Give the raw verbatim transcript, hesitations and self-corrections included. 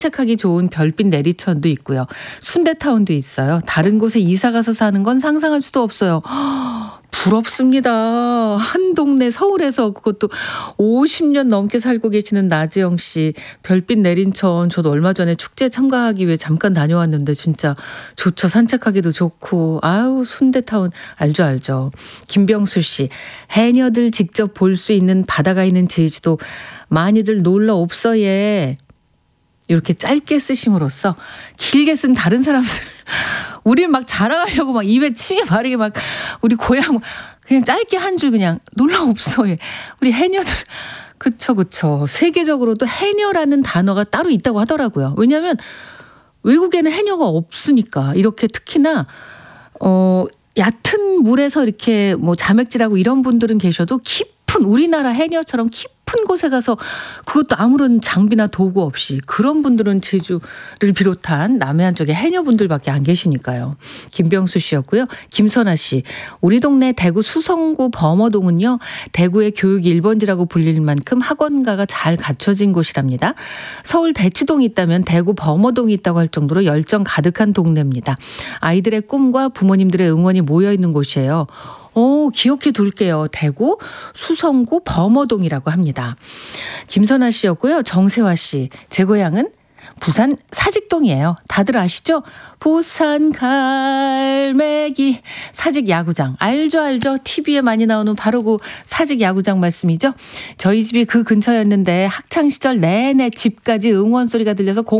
산책하기 좋은 별빛 내리천도 있고요. 순대타운도 있어요. 다른 곳에 이사 가서 사는 건 상상할 수도 없어요. 부럽습니다. 한 동네 서울에서 그것도 오십 년 넘게 살고 계시는 나지영 씨. 별빛 내린천 저도 얼마 전에 축제에 참가하기 위해 잠깐 다녀왔는데 진짜 좋죠. 산책하기도 좋고. 아유 순대타운 알죠 알죠. 김병수 씨. 해녀들 직접 볼 수 있는 바다가 있는 제주도 많이들 놀러 옵서예. 이렇게 짧게 쓰심으로써 길게 쓴 다른 사람들 우리는 막 자랑하려고 막 입에 침이 마르게 막 우리 고향 그냥 짧게 한 줄 그냥 놀러 옵소. 우리 해녀들 그쵸 그쵸. 세계적으로도 해녀라는 단어가 따로 있다고 하더라고요. 왜냐하면 외국에는 해녀가 없으니까. 이렇게 특히나 어 얕은 물에서 이렇게 뭐 자맥질하고 이런 분들은 계셔도 깊은 우리나라 해녀처럼 깊은 곳에 가서 그것도 아무런 장비나 도구 없이 그런 분들은 제주를 비롯한 남해안 쪽에 해녀분들밖에 안 계시니까요. 김병수 씨였고요. 김선아 씨. 우리 동네 대구 수성구 범어동은요. 대구의 교육 일 번지라고 불릴 만큼 학원가가 잘 갖춰진 곳이랍니다. 서울 대치동이 있다면 대구 범어동이 있다고 할 정도로 열정 가득한 동네입니다. 아이들의 꿈과 부모님들의 응원이 모여있는 곳이에요. 오, 기억해 둘게요. 대구 수성구 범어동이라고 합니다. 김선아 씨였고요. 정세화 씨. 제 고향은 부산 사직동이에요. 다들 아시죠? 부산 갈매기 사직 야구장. 알죠 알죠. 티비에 많이 나오는 바로 그 사직 야구장 말씀이죠. 저희 집이 그 근처였는데 학창시절 내내 집까지 응원 소리가 들려서